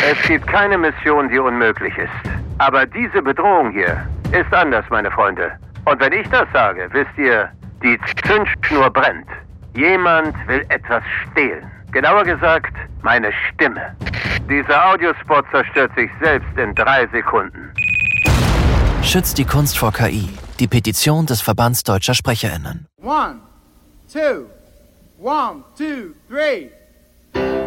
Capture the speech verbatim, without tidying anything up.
Es gibt keine Mission, die unmöglich ist. Aber diese Bedrohung hier ist anders, meine Freunde. Und wenn ich das sage, wisst ihr, die Zündschnur brennt. Jemand will etwas stehlen. Genauer gesagt, meine Stimme. Dieser Audiospot zerstört sich selbst in drei Sekunden. Schützt die Kunst vor K I. Die Petition des Verbands Deutscher SprecherInnen. One, two, one, two, three.